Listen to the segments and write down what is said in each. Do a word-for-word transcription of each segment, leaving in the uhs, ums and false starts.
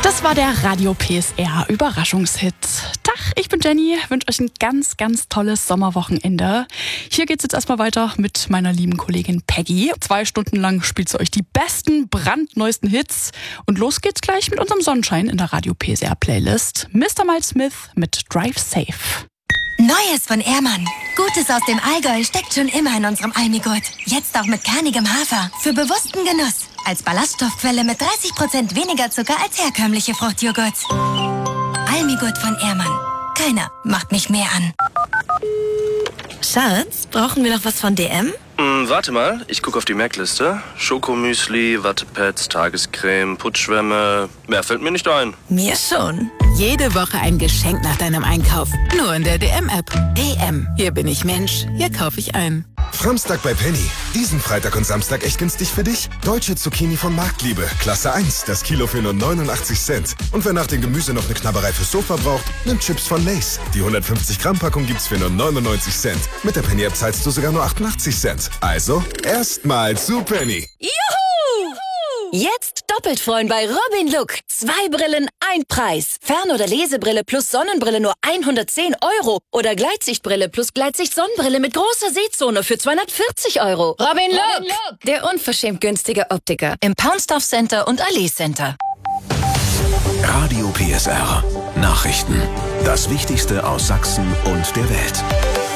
Das war der Radio P S R Überraschungshit. Tag, ich bin Jenny, wünsche euch ein ganz, ganz tolles Sommerwochenende. Hier geht's jetzt erstmal weiter mit meiner lieben Kollegin Peggy. Zwei Stunden lang spielt sie euch die besten, brandneuesten Hits. Und los geht's gleich mit unserem Sonnenschein in der Radio P S R Playlist. Mister Miles Smith mit Drive Safe. Neues von Ehrmann. Gutes aus dem Allgäu steckt schon immer in unserem Almigurt. Jetzt auch mit kernigem Hafer. Für bewussten Genuss. Als Ballaststoffquelle mit dreißig Prozent weniger Zucker als herkömmliche Fruchtjoghurts. Almigurt von Ehrmann. Keiner macht mich mehr an. Schatz, brauchen wir noch was von D M? Hm, warte mal, ich gucke auf die Merkliste. Schokomüsli, Wattepads, Tagescreme, Putzschwämme. Mehr fällt mir nicht ein. Mir schon. Jede Woche ein Geschenk nach deinem Einkauf. Nur in der D M-App. D M. Hier bin ich Mensch. Hier kaufe ich ein. Framstag bei Penny. Diesen Freitag und Samstag echt günstig für dich. Deutsche Zucchini von Marktliebe. Klasse eins. Das Kilo für nur neunundachtzig Cent. Und wer nach dem Gemüse noch eine Knabberei fürs Sofa braucht, nimmt Chips von Lay's. Die hundertfünfzig Gramm Packung gibt's für nur neunundneunzig Cent. Mit der Penny-App zahlst du sogar nur achtundachtzig Cent. Also, erstmal zu Penny. Juhu! Jetzt doppelt freuen bei Robin Look. Zwei Brillen, ein Preis. Fern- oder Lesebrille plus Sonnenbrille nur hundertzehn Euro. Oder Gleitsichtbrille plus Gleitsicht-Sonnenbrille mit großer Sehzone für zweihundertvierzig Euro. Robin Look, Robin Look. Der unverschämt günstige Optiker im Poundstuff Center und Allee Center. Radio P S R. Nachrichten. Das Wichtigste aus Sachsen und der Welt.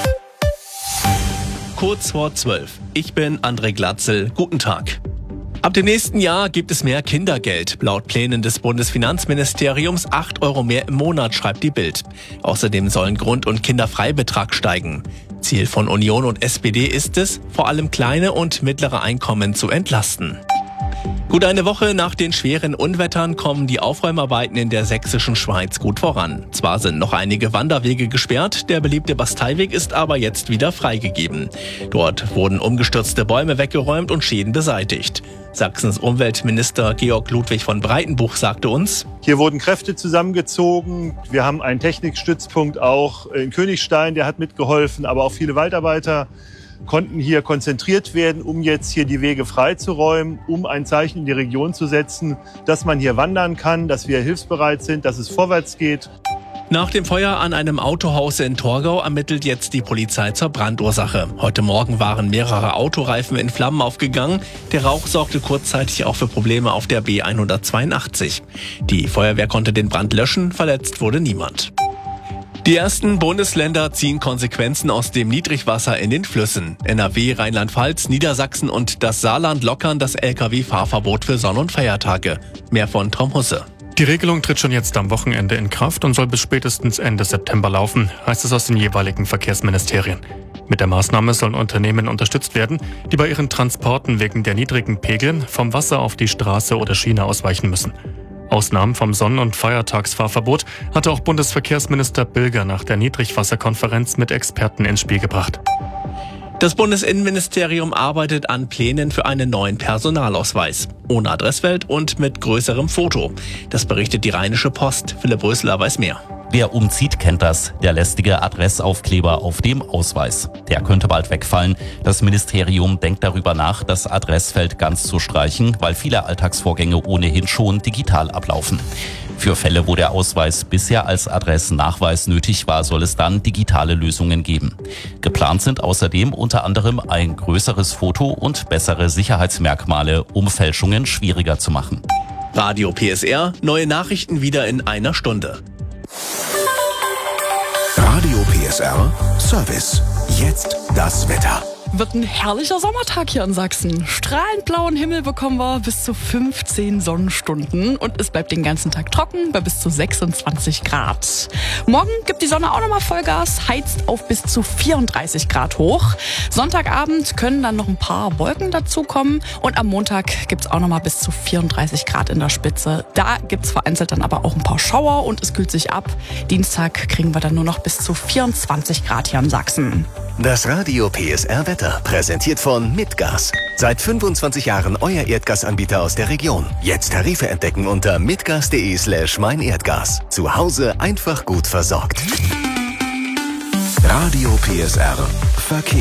Kurz vor zwölf. Ich bin André Glatzel. Guten Tag. Ab dem nächsten Jahr gibt es mehr Kindergeld. Laut Plänen des Bundesfinanzministeriums acht Euro mehr im Monat, schreibt die Bild. Außerdem sollen Grund- und Kinderfreibetrag steigen. Ziel von Union und S P D ist es, vor allem kleine und mittlere Einkommen zu entlasten. Gut eine Woche nach den schweren Unwettern kommen die Aufräumarbeiten in der sächsischen Schweiz gut voran. Zwar sind noch einige Wanderwege gesperrt, der beliebte Basteiweg ist aber jetzt wieder freigegeben. Dort wurden umgestürzte Bäume weggeräumt und Schäden beseitigt. Sachsens Umweltminister Georg Ludwig von Breitenbuch sagte uns: Hier wurden Kräfte zusammengezogen. Wir haben einen Technikstützpunkt auch in Königstein, der hat mitgeholfen, aber auch viele Waldarbeiter konnten hier konzentriert werden, um jetzt hier die Wege freizuräumen, um ein Zeichen in die Region zu setzen, dass man hier wandern kann, dass wir hilfsbereit sind, dass es vorwärts geht. Nach dem Feuer an einem Autohaus in Torgau ermittelt jetzt die Polizei zur Brandursache. Heute Morgen waren mehrere Autoreifen in Flammen aufgegangen. Der Rauch sorgte kurzzeitig auch für Probleme auf der B hundertzweiundachtzig. Die Feuerwehr konnte den Brand löschen, verletzt wurde niemand. Die ersten Bundesländer ziehen Konsequenzen aus dem Niedrigwasser in den Flüssen. N R W, Rheinland-Pfalz, Niedersachsen und das Saarland lockern das L K W-Fahrverbot für Sonn- und Feiertage. Mehr von Tom Husse. Die Regelung tritt schon jetzt am Wochenende in Kraft und soll bis spätestens Ende September laufen, heißt es aus den jeweiligen Verkehrsministerien. Mit der Maßnahme sollen Unternehmen unterstützt werden, die bei ihren Transporten wegen der niedrigen Pegel vom Wasser auf die Straße oder Schiene ausweichen müssen. Ausnahmen vom Sonn- und Feiertagsfahrverbot hatte auch Bundesverkehrsminister Bilger nach der Niedrigwasserkonferenz mit Experten ins Spiel gebracht. Das Bundesinnenministerium arbeitet an Plänen für einen neuen Personalausweis. Ohne Adressfeld und mit größerem Foto. Das berichtet die Rheinische Post. Philipp Rösler weiß mehr. Wer umzieht, kennt das. Der lästige Adressaufkleber auf dem Ausweis. Der könnte bald wegfallen. Das Ministerium denkt darüber nach, das Adressfeld ganz zu streichen, weil viele Alltagsvorgänge ohnehin schon digital ablaufen. Für Fälle, wo der Ausweis bisher als Adressnachweis nötig war, soll es dann digitale Lösungen geben. Geplant sind außerdem unter anderem ein größeres Foto und bessere Sicherheitsmerkmale, um Fälschungen schwieriger zu machen. Radio P S R, neue Nachrichten wieder in einer Stunde. Radio P S R Service. Jetzt das Wetter. Wird ein herrlicher Sommertag hier in Sachsen. Strahlend blauen Himmel bekommen wir bis zu fünfzehn Sonnenstunden und es bleibt den ganzen Tag trocken bei bis zu sechsundzwanzig Grad. Morgen gibt die Sonne auch nochmal Vollgas, heizt auf bis zu vierunddreißig Grad hoch. Sonntagabend können dann noch ein paar Wolken dazukommen und am Montag gibt's auch nochmal bis zu vierunddreißig Grad in der Spitze. Da gibt's vereinzelt dann aber auch ein paar Schauer und es kühlt sich ab. Dienstag kriegen wir dann nur noch bis zu vierundzwanzig Grad hier in Sachsen. Das Radio P S R Wetter, präsentiert von Mitgas. Seit fünfundzwanzig Jahren euer Erdgasanbieter aus der Region. Jetzt Tarife entdecken unter mitgas.de slash meinerdgas. Zu Hause einfach gut versorgt. Radio P S R Verkehr.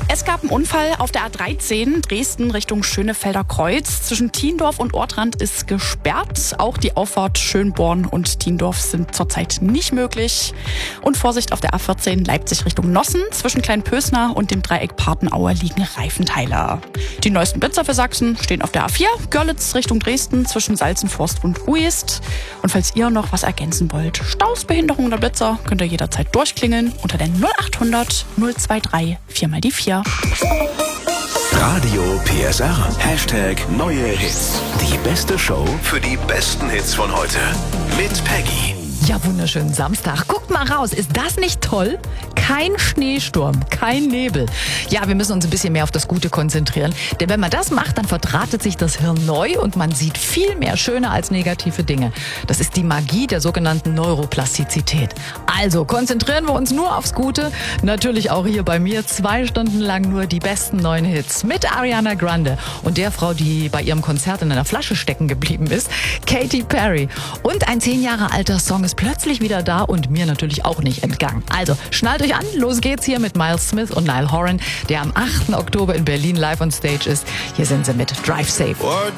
Es gab einen Unfall auf der A dreizehn, Dresden Richtung Schönefelder Kreuz. Zwischen Thiendorf und Ortrand ist gesperrt. Auch die Auffahrt Schönborn und Thiendorf sind zurzeit nicht möglich. Und Vorsicht auf der A vierzehn, Leipzig Richtung Nossen. Zwischen Kleinpösner und dem Dreieck Partenauer liegen Reifenteile. Die neuesten Blitzer für Sachsen stehen auf der A vier, Görlitz Richtung Dresden zwischen Salzenforst und Uist. Und falls ihr noch was ergänzen wollt, Staus, Behinderung oder Blitzer, könnt ihr jederzeit durchklingeln unter der null achthundert null drei drei vier mal die vier. Radio P S R. Hashtag neue Hits. Die beste Show für die besten Hits von heute. Mit Peggy. Ja, wunderschönen Samstag. Guckt mal raus, ist das nicht toll? Kein Schneesturm, kein Nebel. Ja, wir müssen uns ein bisschen mehr auf das Gute konzentrieren. Denn wenn man das macht, dann verdrahtet sich das Hirn neu und man sieht viel mehr schöne als negative Dinge. Das ist die Magie der sogenannten Neuroplastizität. Also konzentrieren wir uns nur aufs Gute. Natürlich auch hier bei mir zwei Stunden lang nur die besten neuen Hits mit Ariana Grande und der Frau, die bei ihrem Konzert in einer Flasche stecken geblieben ist, Katy Perry. Und ein zehn Jahre alter Song ist plötzlich wieder da und mir natürlich auch nicht entgangen. Also schnallt euch an, los geht's hier mit Miles Smith und Niall Horan, der am achten Oktober in Berlin live on stage ist. Hier sind sie mit Drive Safe. What